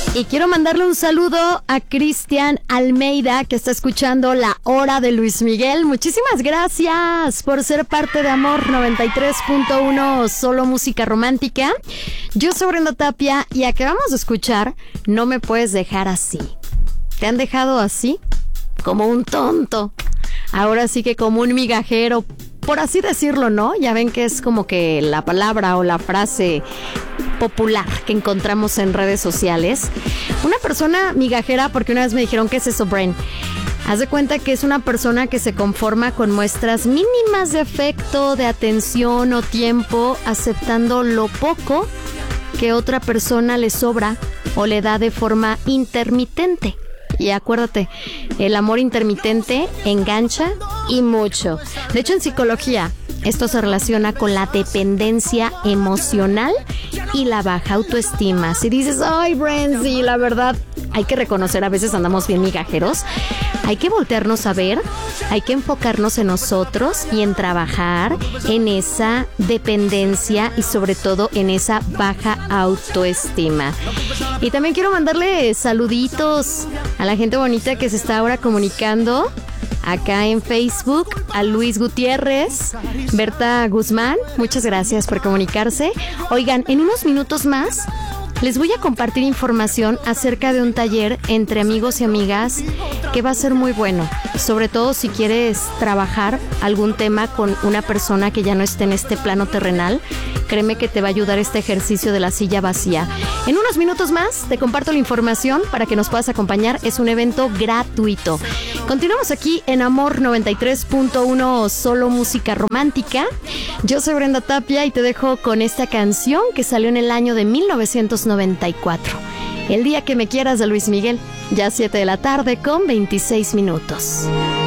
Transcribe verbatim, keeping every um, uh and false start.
Y quiero mandarle un saludo a Cristian Almeida, que está escuchando La Hora de Luis Miguel. Muchísimas gracias por ser parte de Amor noventa y tres punto uno, solo música romántica. Yo soy Brenda Tapia y acabamos de escuchar No me puedes dejar así. ¿Te han dejado así? Como un tonto. Ahora sí que como un migajero, por así decirlo, ¿no? Ya ven que es como que la palabra o la frase popular que encontramos en redes sociales. Una persona migajera, porque una vez me dijeron, ¿qué es eso, Bren? Haz de cuenta que es una persona que se conforma con muestras mínimas de afecto, de atención o tiempo, aceptando lo poco que otra persona le sobra o le da de forma intermitente. Y acuérdate, el amor intermitente engancha y mucho. De hecho, en psicología, esto se relaciona con la dependencia emocional y la baja autoestima. Si dices, ay, Bren, sí, la verdad, hay que reconocer, a veces andamos bien migajeros. Hay que voltearnos a ver, hay que enfocarnos en nosotros y en trabajar en esa dependencia y sobre todo en esa baja autoestima. Y también quiero mandarle saluditos a la gente bonita que se está ahora comunicando acá en Facebook, a Luis Gutiérrez, Berta Guzmán, muchas gracias por comunicarse. Oigan, en unos minutos más les voy a compartir información acerca de un taller entre amigos y amigas que va a ser muy bueno, sobre todo si quieres trabajar algún tema con una persona que ya no esté en este plano terrenal. Créeme que te va a ayudar este ejercicio de la silla vacía. En unos minutos más te comparto la información para que nos puedas acompañar. Es un evento gratuito. Continuamos aquí en Amor noventa y tres punto uno, solo música romántica. Yo soy Brenda Tapia y te dejo con esta canción que salió en el año de mil novecientos noventa y cuatro. El día que me quieras, de Luis Miguel. Ya siete de la tarde con veintiséis minutos.